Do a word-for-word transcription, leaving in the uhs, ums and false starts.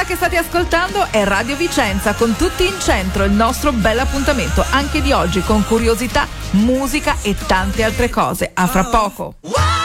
che state ascoltando è Radio Vicenza, con tutti in centro, il nostro bel appuntamento anche di oggi, con curiosità, musica e tante altre cose. A fra poco.